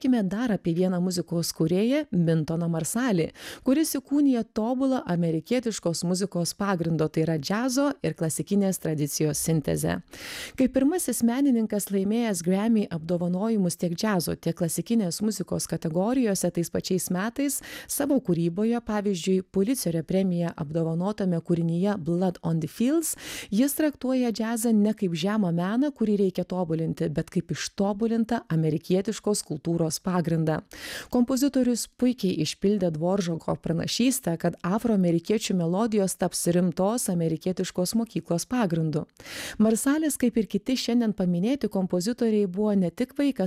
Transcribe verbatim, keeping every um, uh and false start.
pakalbėkime dar apie vieną muzikos kūrėją Mintoną Marsalį, kuris įkūnija tobulą amerikietiškos muzikos pagrindo, tai yra džiazo ir klasikinės tradicijos sintezę. Kaip pirmasis menininkas laimėjęs Grammy apdovanojimus tiek džiazo, tiek klasikinės muzikos kategorijose tais pačiais metais, savo kūryboje, pavyzdžiui, Pulitzerio premija apdovanotame kūrinyje Blood on the Fields, jis traktuoja džiazą ne kaip žemą meną, kurį reikia tobulinti, bet kaip ištobulintą amerikietiškos kultūros pagrindą. Kompozitorius puikiai išpildė Dvoržako pranašystę, kad afroamerikiečių melodijos taps rimtos amerikietiškos mokyklos pagrindu. Marsalis, kaip ir kiti šiandien paminėti kompozitoriai, buvo ne tik vaikas